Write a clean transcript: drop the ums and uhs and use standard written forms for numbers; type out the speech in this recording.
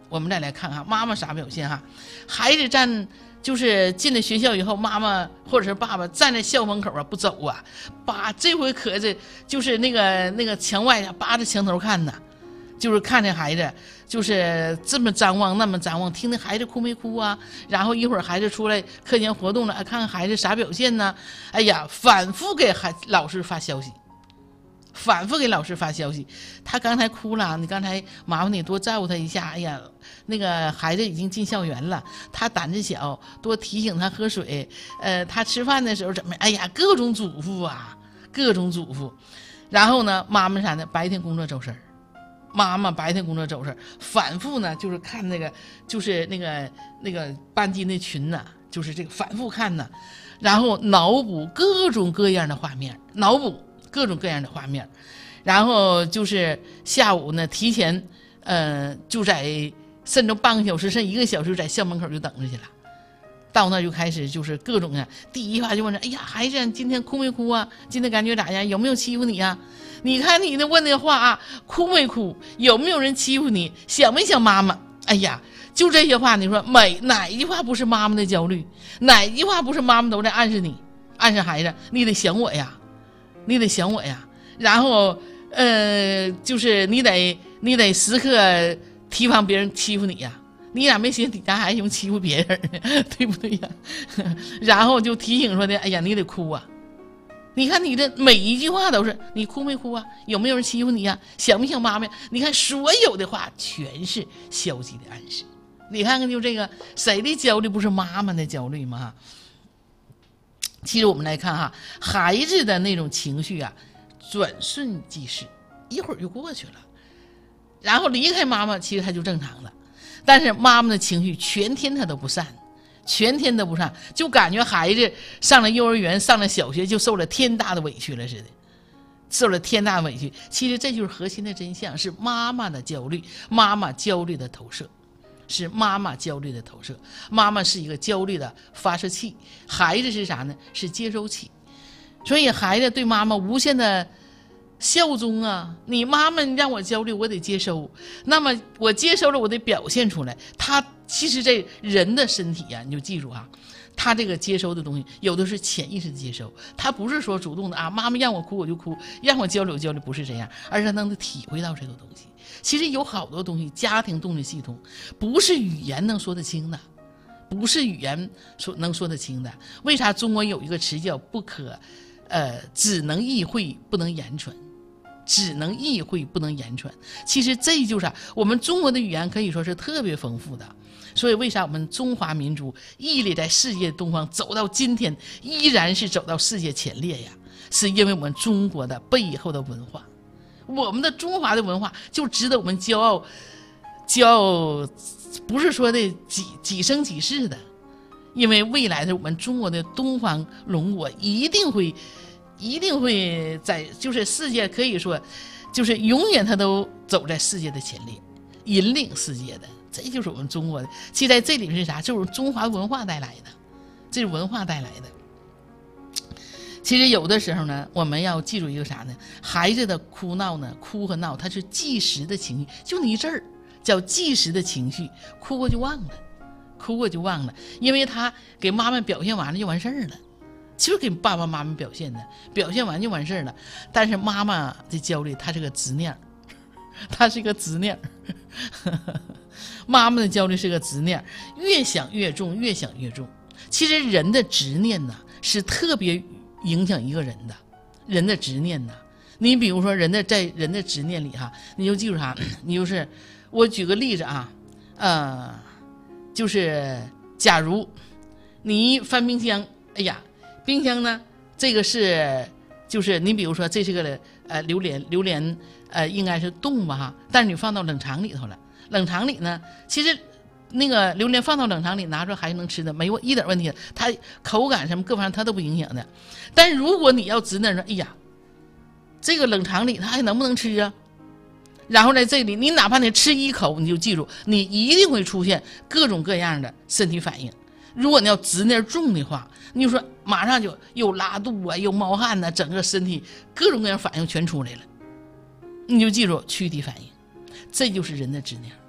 我们再来看哈，妈妈啥表现哈？孩子就是进了学校以后，妈妈或者是爸爸站在校门口啊不走啊，这回可是就是那个墙外啊扒着墙头看呢，就是看着孩子就是这么张望那么张望，听听孩子哭没哭啊，然后一会儿孩子出来课间活动了，看看孩子啥表现呢？哎呀，反复给老师发消息。反复给老师发消息，他刚才哭了，你刚才麻烦你多照顾他一下。哎呀，那个孩子已经进校园了，他胆子小，多提醒他喝水。他吃饭的时候怎么？哎呀，各种嘱咐啊，各种嘱咐。然后呢，妈妈啥的，白天工作走神儿，妈妈白天工作走神儿，反复呢就是看那个，就是那个班级那群呢，就是这个反复看呢，然后脑补各种各样的画面，然后就是下午呢提前就在甚至半个小时甚至1个小时在校门口就等着去了，到那就开始就是各种啊，第一话就问着，哎呀孩子今天哭没哭啊，今天感觉咋样，有没有欺负你啊，你看你问那话啊，哭没哭，有没有人欺负你，想没想妈妈，哎呀就这些话，你说哪一句话不是妈妈的焦虑，哪一句话不是妈妈都在暗示你，暗示孩子你得想我呀，然后就是你得时刻提防别人欺负你呀，你咋没寻思你家孩子用欺负别人呢，对不对呀？然后就提醒说的，哎呀你得哭啊，你看你这每一句话都是你哭没哭啊，有没有人欺负你呀，想不想妈妈呀，你看所有的话全是消极的暗示。你看看就这个谁的焦虑不是妈妈的焦虑吗？其实我们来看哈，孩子的那种情绪啊，转瞬即逝，一会儿就过去了，然后离开妈妈其实他就正常了，但是妈妈的情绪全天他都不善，就感觉孩子上了幼儿园上了小学就受了天大的委屈了似的，受了天大的委屈。其实这就是核心的真相，是妈妈的焦虑，妈妈焦虑的投射，妈妈是一个焦虑的发射器，孩子是啥呢？是接收器。所以孩子对妈妈无限的效忠啊，你妈妈让我焦虑我得接收，那么我接收了我得表现出来。他其实这人的身体啊，你就记住啊，他这个接收的东西有的是潜意识的接收，他不是说主动的啊，妈妈让我哭我就哭，让我焦虑我焦虑，不是这样，而是他能体会到这个东西。其实有好多东西，家庭动力系统不是语言能说得清的，能说得清的。为啥中国有一个词叫只能意会不能言传，其实这就是我们中国的语言可以说是特别丰富的。所以为啥我们中华民族屹立在世界东方，走到今天依然是走到世界前列呀？是因为我们中国的背后的文化，我们的中华的文化就值得我们骄傲，不是说的几生几世的。因为未来的我们中国的东方龙国一定会在就是世界可以说就是永远它都走在世界的前列，引领世界的，这就是我们中国的。其实在这里面是啥？就是中华文化带来的，这是文化带来的。其实有的时候呢，我们要记住一个啥呢？孩子的哭和闹，它是即时的情绪，就那一阵儿叫即时的情绪，哭过就忘了，因为他给妈妈表现完了就完事儿了，就是给爸爸妈妈表现完就完事儿了。但是妈妈的焦虑，它是个执念，妈妈的焦虑是个执念，越想越重。其实人的执念呢，是特别影响一个人的，人的执念呢。你比如说在人的执念里哈，你就记住啥？你就是我举个例子啊，就是假如你翻冰箱，哎呀，冰箱呢这个是就是你比如说这是个榴莲应该是冻吧哈，但是你放到冷藏里头了，冷藏里呢其实那个榴莲放到冷藏里拿出来还是能吃的，没有一点问题，它口感什么各方面它都不影响的。但如果你要执念说，哎呀这个冷藏里它还能不能吃啊，然后在这里你哪怕你吃一口，你就记住你一定会出现各种各样的身体反应。如果你要执念重的话，你就说马上就又拉肚啊又冒汗啊，整个身体各种各样反应全出来了，你就记住躯体反应，这就是人的执念。